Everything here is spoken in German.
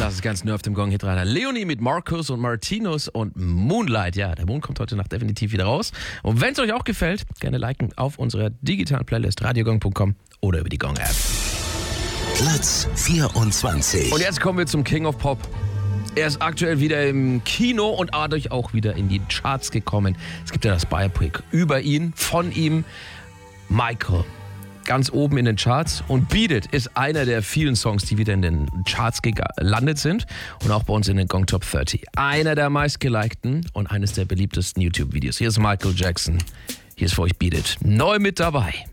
Das ist ganz neu auf dem Gong Hitradar. Leonie mit Markus und Martinus und Moonlight. Ja, der Mond kommt heute Nacht definitiv wieder raus. Und wenn es euch auch gefällt, gerne liken auf unserer digitalen Playlist radiogong.com oder über die Gong-App. Platz 24. Und jetzt kommen wir zum King of Pop. Er ist aktuell wieder im Kino und dadurch auch wieder in die Charts gekommen. Es gibt ja das Biopic über ihn, von ihm, Michael. Ganz oben in den Charts und Beat It ist einer der vielen Songs, die wieder in den Charts gelandet sind und auch bei uns in den Gong Top 30. Einer der meistgelikten und eines der beliebtesten YouTube-Videos. Hier ist Michael Jackson. Hier ist für euch Beat It. Neu mit dabei.